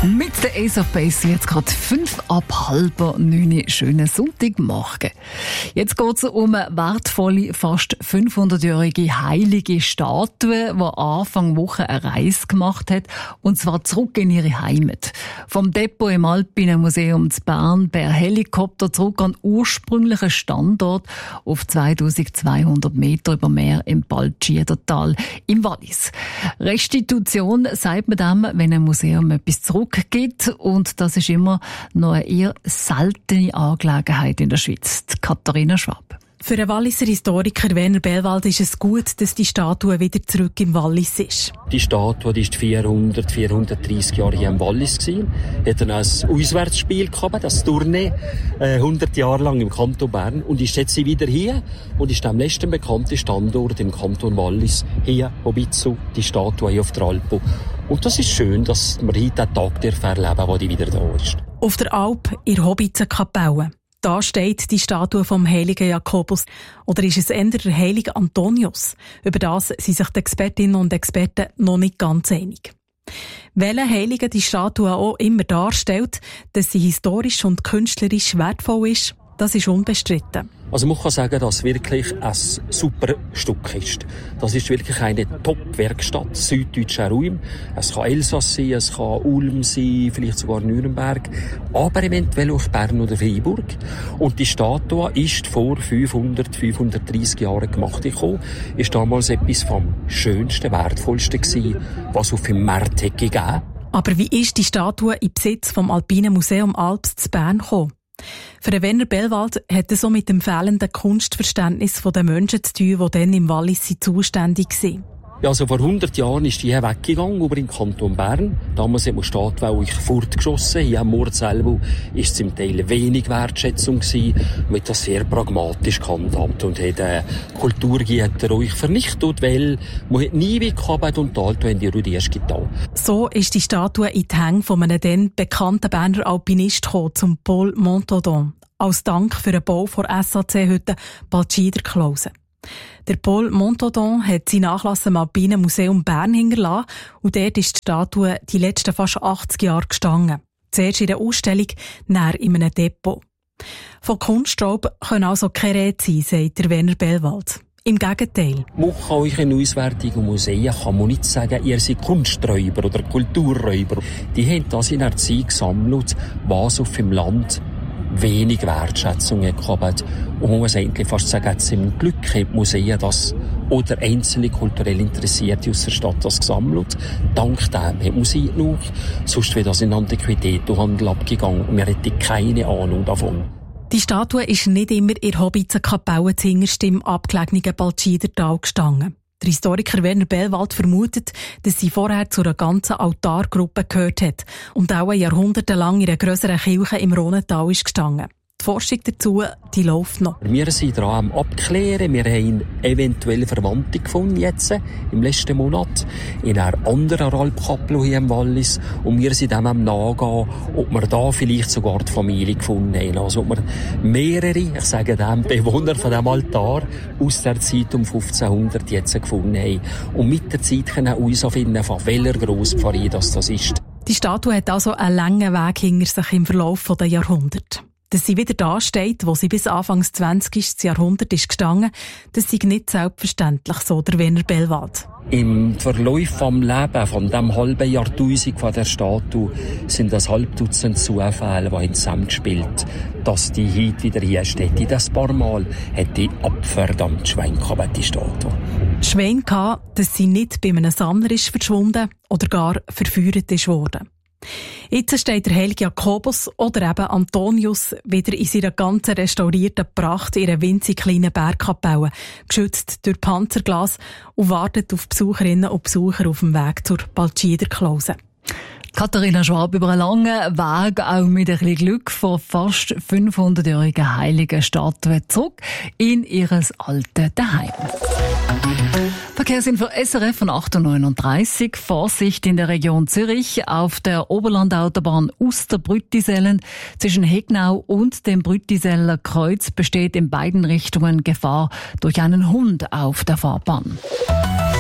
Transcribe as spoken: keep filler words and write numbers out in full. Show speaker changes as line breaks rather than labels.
Mit der Ace of Base jetzt gerade fünf ab halb neun schönen Sonntagmorgen. Jetzt geht es um eine wertvolle, fast fünfhundertjährige heilige Statue, die Anfang Woche eine Reise gemacht hat, und zwar zurück in ihre Heimat. Vom Depot im Alpinen Museum zu Bern per Helikopter zurück an den ursprünglichen Standort auf zweitausendzweihundert Meter über Meer im Baltschierdertal im Wallis. Restitution sagt man dem, wenn ein Museum etwas zurückgibt, und das ist immer noch eine eher seltene Angelegenheit in der Schweiz. Die Katharina Schwab.
Für den Walliser Historiker Werner Bellwald ist es gut, dass die Statue wieder zurück im Wallis ist.
Die Statue die ist vierhundert, vierhundertdreissig Jahre hier im Wallis gewesen. Hat dann ein Auswärtsspiel gehabt, das Tournee, äh, hundert Jahre lang im Kanton Bern, und ist jetzt wieder hier und ist am letzten bekannten Standort im Kanton Wallis, hier, Hobitzu, die Statue hier auf der Alp. Und das ist schön, dass wir heute den Tag erleben, wo die wieder da ist.
Auf der Alp, in der Hobitzenkapelle. Da steht die Statue vom heiligen Jakobus. Oder ist es eher der heilige Antonius? Über das sind sich die Expertinnen und Experten noch nicht ganz einig. Welcher Heilige die Statue auch immer darstellt, dass sie historisch und künstlerisch wertvoll ist, das ist unbestritten.
Also man kann sagen, dass es wirklich ein super Stück ist. Das ist wirklich eine Top-Werkstatt, süddeutscher Raum. Es kann Elsass sein, es kann Ulm sein, vielleicht sogar Nürnberg, aber eventuell auch Bern oder Freiburg. Und die Statue ist vor fünfhundert, fünfhundertdreissig Jahren gemacht gekommen. Ist damals etwas vom Schönsten, Wertvollsten gewesen, was auf dem Markt hätte gegeben.
Aber wie ist die Statue in Besitz vom Alpinen Museum Alps zu Bern gekommen? Für den Werner Bellwald hat es so mit dem fehlenden Kunstverständnis der Menschen zu tun, die dann im Wallis zuständig waren.
Ja, also vor hundert Jahren ist die hier weggegangen, über den Kanton Bern. Damals hat man die Statue auch fortgeschossen. Hier am Ort selber war zum Teil wenig Wertschätzung gewesen. Man hat das sehr pragmatisch gehandhabt und hat äh, Kulturgüter ruhig vernichtet, weil man hat nie wie gehabt und die Alten haben die Ruhe erst getan.
So ist die Statue in die Hänge von einem dann bekannten Berner Alpinist gekommen, zum Paul Montaudoin, als Dank für den Bau der S A C-Hütte Baltschierderklause. Der Paul Montaudoin hat seinen Nachlass im Alpinen Museum Bern hinterlassen und dort ist die Statue die letzten fast achtzig Jahre gestanden. Zuerst in der Ausstellung, dann in einem Depot. Von Kunstraub können also keine Rede sein, sagt der Werner Bellwald. Im Gegenteil.
Man kann euch in Auswertungen Museen kann man nicht sagen, ihr seid Kunsträuber oder Kulturräuber. Die haben das in der Zeit gesammelt, was auf dem Land wenig Wertschätzung gehabt. Und man muss eigentlich fast sagen, zum Glück haben die Museen das oder einzelne kulturell Interessierte aus der Stadt das gesammelt. Dank dem hat Musik noch. Sonst wäre das in Antiquitätenhandel abgegangen und wir hätten keine Ahnung davon.
Die Statue ist nicht immer in Hobitzenkapelle zuhinterst im abgelegenen Baltschierdertal gestanden. Der Historiker Werner Bellwald vermutet, dass sie vorher zu einer ganzen Altargruppe gehört hat und auch jahrhundertelang in einer grösseren Kirche im Rhonental ist gestanden. Die Forschung dazu, die läuft noch.
Wir sind daran am Abklären. Wir haben eventuell Verwandte gefunden jetzt, im letzten Monat, in einer anderen Alpkapelle hier im Wallis. Und wir sind dem am Nachgehen, ob wir da vielleicht sogar die Familie gefunden haben. Also ob wir mehrere, ich sage dem, Bewohner von diesem Altar aus der Zeit um fünfzehnhundert jetzt gefunden haben. Und mit der Zeit können wir herausfinden, von welcher Grosspfarrei das das ist.
Die Statue hat also einen langen Weg hinter sich im Verlauf der Jahrhunderte. Dass sie wieder da steht, wo sie bis Anfangs zwanzigsten Jahrhundert ist gestanden, das ist nicht selbstverständlich, so der Werner Bellwald.
Im Verlauf vom Leben von dem halben Jahrtausend von der Statue sind das halb Dutzend Zufälle, die haben zusammengespielt, dass die heute wieder hier steht. In das paar Mal hat die abverdammt Schwein gehabt, die Statue.
Schwein gehabt, dass sie nicht bei einem Sammler ist verschwunden oder gar verführt ist worden. Jetzt steht der heilige Jakobus oder eben Antonius wieder in seiner ganzen restaurierten Pracht in einer winzig kleinen Bergkapelle, geschützt durch Panzerglas, und wartet auf Besucherinnen und Besucher auf dem Weg zur Baltschierderklause.
Katharina Schwab über einen langen Weg, auch mit ein bisschen Glück, von fast fünfhundertjährigen heiligen Statue zurück in ihres alten Daheim. Verkehrsinfo S R F von acht Uhr neununddreißig. Vorsicht in der Region Zürich auf der Oberlandautobahn Uster-Brüttisellen. Zwischen Hegnau und dem Brüttiseller Kreuz besteht in beiden Richtungen Gefahr durch einen Hund auf der Fahrbahn.